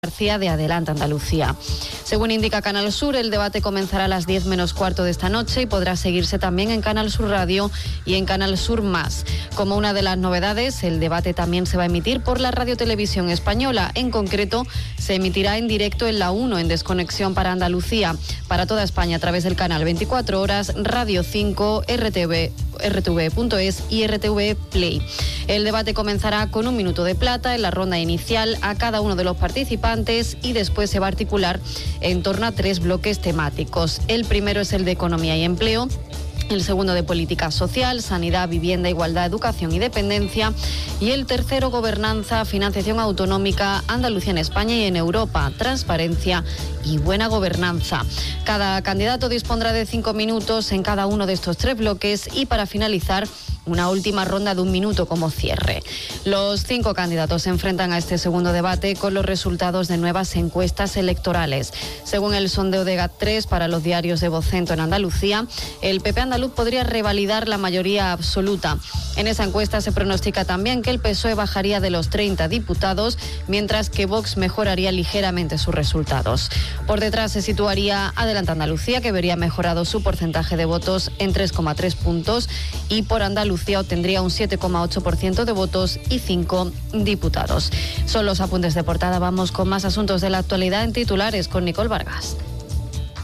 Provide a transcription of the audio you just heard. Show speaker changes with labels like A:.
A: García de Adelante Andalucía. Según indica Canal Sur, el debate comenzará a las 10 menos cuarto de esta noche y podrá seguirse también en Canal Sur Radio y en Canal Sur Más. Como una de las novedades, el debate también se va a emitir por la Radiotelevisión Española. En concreto, se emitirá en directo en la 1 en Desconexión para Andalucía, para toda España a través del canal 24 horas, Radio 5, RTV.es y RTV Play. El debate comenzará con un minuto de plata en la ronda inicial a cada uno de los participantes y después se va a articular en torno a 3 bloques temáticos. El primero es el de Economía y Empleo. El segundo de Política Social, Sanidad, Vivienda, Igualdad, Educación y Dependencia. Y el tercero, Gobernanza, Financiación Autonómica, Andalucía en España y en Europa, Transparencia y Buena Gobernanza. Cada candidato dispondrá de 5 minutos en cada uno de estos 3 bloques y para finalizar, una última ronda de 1 minuto como cierre. Los 5 candidatos se enfrentan a este segundo debate con los resultados de nuevas encuestas electorales. Según el sondeo de GAT3 para los diarios de Vocento en Andalucía, el PP andaluz podría revalidar la mayoría absoluta. En esa encuesta se pronostica también que el PSOE bajaría de los 30 diputados, mientras que Vox mejoraría ligeramente sus resultados. Por detrás se situaría Adelante Andalucía, que vería mejorado su porcentaje de votos en 3,3 puntos, y por Andalucía obtendría un 7,8% de votos y 5 diputados. Son los apuntes de portada. Vamos con más asuntos de la actualidad en titulares con Nicole Vargas.